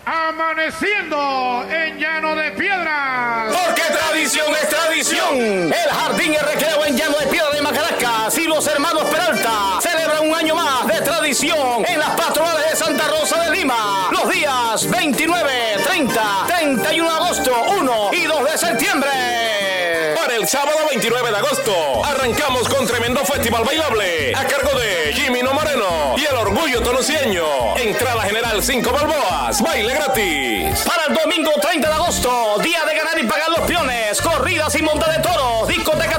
Amaneciendo en Llano de Piedras. Porque tradición es tradición. El Jardín de Recreo en Llano de Piedras de Macaracas y los hermanos Peralta celebran un año más de tradición en las patronales de Santa Rosa de Lima. Los días 29, 30, 31 de agosto, 1 y 2 de septiembre. Para el sábado 29 de agosto, arrancamos con tremendo festival bailable a cargo de Jimino Moreno y el Orgullo Tonocieño. Entrada general 5 balboas, baile gratis. Para el domingo 30 de agosto, día de ganar y pagar los peones, corridas y monta de toros, discoteca